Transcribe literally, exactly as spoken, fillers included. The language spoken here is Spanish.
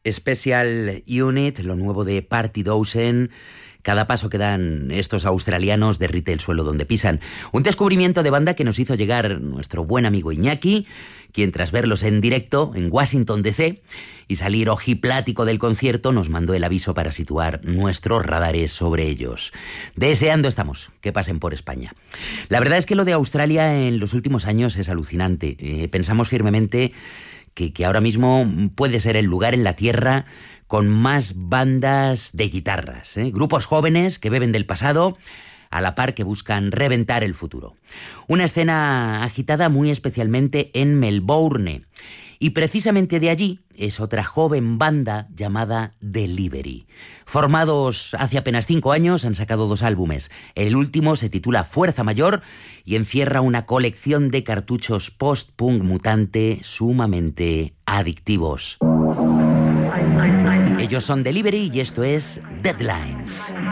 Special Unit, lo nuevo de Party Dozen. Cada paso que dan estos australianos derrite el suelo donde pisan. Un descubrimiento de banda que nos hizo llegar nuestro buen amigo Iñaki, quien tras verlos en directo en Washington D C y salir ojiplático del concierto, nos mandó el aviso para situar nuestros radares sobre ellos. Deseando estamos que pasen por España. La verdad es que lo de Australia en los últimos años es alucinante. Eh, pensamos firmemente que, que ahora mismo puede ser el lugar en la Tierra con más bandas de guitarras, ¿eh? Grupos jóvenes que beben del pasado, a la par que buscan reventar el futuro. Una escena agitada muy especialmente en Melbourne. Y precisamente de allí es otra joven banda llamada Delivery. Formados hace apenas cinco años, han sacado dos álbumes. El último se titula Fuerza Mayor y encierra una colección de cartuchos post-punk mutante sumamente adictivos. Ellos son Delivery y esto es Deadlines.